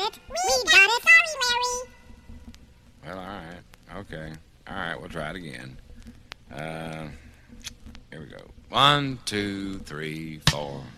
it. We got it. Sorry, Mary. Well, all right. Okay. All right, we'll try it again. Here we go. 1, 2, 3, 4.